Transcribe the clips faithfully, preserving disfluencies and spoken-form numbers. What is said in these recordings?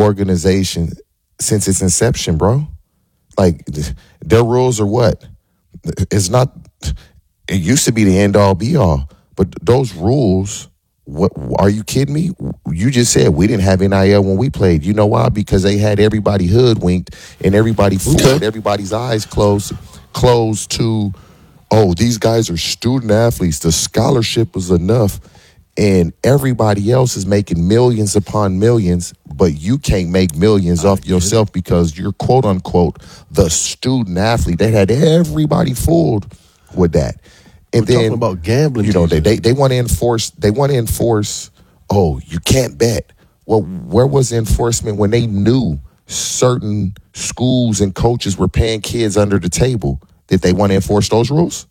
organization since its inception, bro. Like, their rules are what? It's not, it used to be the end all be all, but those rules, what, are you kidding me? You just said we didn't have N I L when we played. You know why? Because they had everybody hoodwinked and everybody fooled, okay. everybody's eyes closed, closed to, oh, these guys are student athletes. The scholarship was enough. And everybody else is making millions upon millions, but you can't make millions off yourself because you're, quote unquote, the student athlete. They had everybody fooled with that. And We're then talking about gambling. You know, they they, they want to enforce. They want to enforce. Oh, you can't bet. Well, where was the enforcement when they knew certain schools and coaches were paying kids under the table? Did they want to enforce those rules?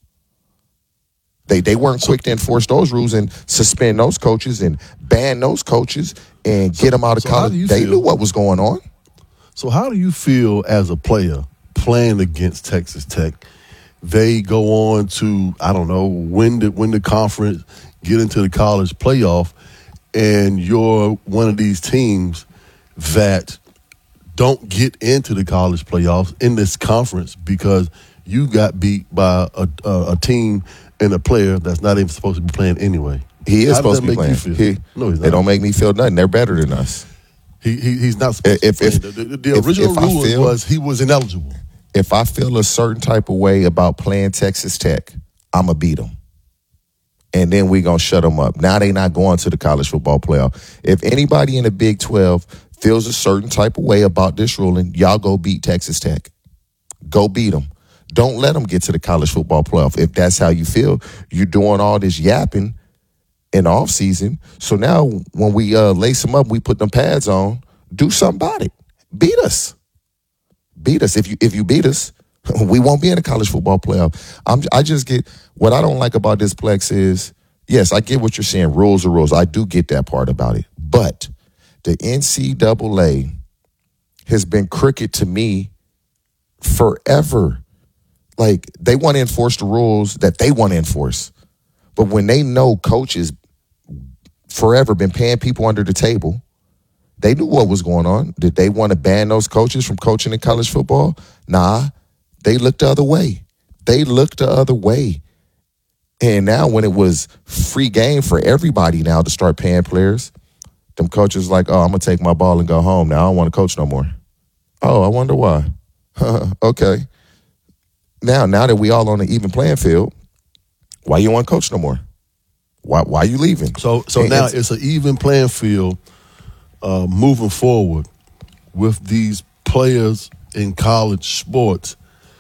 They they weren't quick to enforce those rules and suspend those coaches and ban those coaches and get them out of so college. They feel, knew what was going on. So how do you feel as a player playing against Texas Tech? They go on to, I don't know, win the, win the conference, get into the college playoff, and you're one of these teams that don't get into the college playoffs in this conference because you got beat by a, a, a team and a player that's not even supposed to be playing anyway. He is supposed to be playing. He, no, he's not. They don't make me feel nothing. They're better than us. He, he he's not supposed if, to be if, playing. The, the, the if, original if rule feel, was he was ineligible. If I feel a certain type of way about playing Texas Tech, I'm going to beat them. And then we're going to shut them up. Now they not going to the college football playoff. If anybody in the Big twelve feels a certain type of way about this ruling, y'all go beat Texas Tech. Go beat them. Don't let them get to the college football playoff. If that's how you feel, you're doing all this yapping in the offseason. So now when we uh, lace them up, we put them pads on, do something about it. Beat us. Beat us. If you if you beat us, we won't be in the college football playoff. I'm, I just get, what I don't like about this Plex is, yes, I get what you're saying. Rules are rules. I do get that part about it. But the N C double A has been crooked to me forever. Like, they want to enforce the rules that they want to enforce. But when they know coaches forever been paying people under the table, they knew what was going on. Did they want to ban those coaches from coaching in college football? Nah, they looked the other way. They looked the other way. And now when it was free game for everybody now to start paying players, them coaches like, oh, I'm going to take my ball and go home now. I don't want to coach no more. Oh, I wonder why. Okay. Now, now that we all on an even playing field, why you want to coach no more? Why why you leaving? So so and, now it's an even playing field uh, moving forward with these players in college sports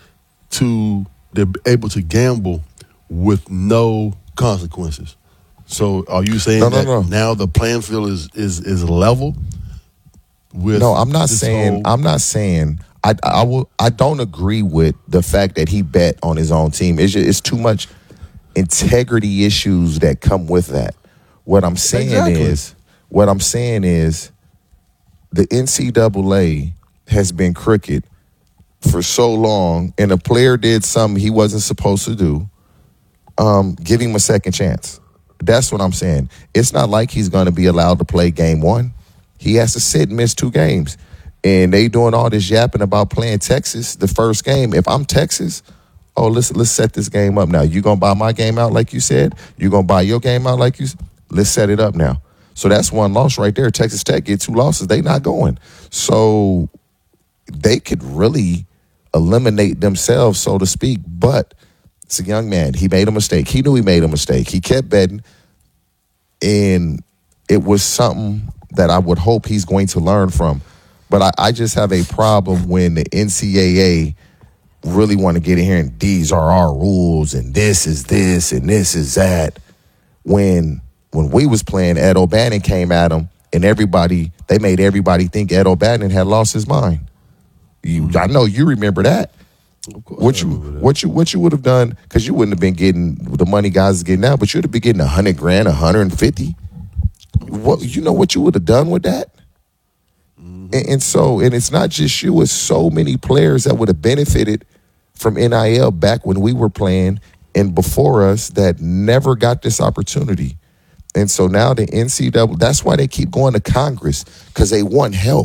to they're able to gamble with no consequences. So are you saying no, no, that no. now the playing field is is is level with No, I'm not saying whole- I'm not saying I, I will. I don't agree with the fact that he bet on his own team. It's, just, it's too much integrity issues that come with that. What I'm saying exactly. is, what I'm saying is, the N C double A has been crooked for so long, and a player did something he wasn't supposed to do. Um, give him a second chance. That's what I'm saying. It's not like he's going to be allowed to play game one. He has to sit and miss two games. And they doing all this yapping about playing Texas the first game. If I'm Texas, oh, let's let's set this game up now. You gonna buy my game out like you said? You gonna buy your game out like you said? Let's set it up now. So that's one loss right there. Texas Tech get two losses. They not going. So they could really eliminate themselves, so to speak. But it's a young man. He made a mistake. He knew he made a mistake. He kept betting. And it was something that I would hope he's going to learn from. But I, I just have a problem when the N C double A really want to get in here and these are our rules and this is this and this is that. When when we was playing, Ed O'Bannon came at them and everybody, they made everybody think Ed O'Bannon had lost his mind. You, I know you remember that. Of course what you that. what you what you would have done, because you wouldn't have been getting the money guys is getting now, but you'd have been getting a hundred grand, a hundred and fifty. What you know what you would have done with that? And, and so, and it's not just you, it's so many players that would have benefited from N I L back when we were playing and before us that never got this opportunity. And so now the N C double A, that's why they keep going to Congress, because they want help.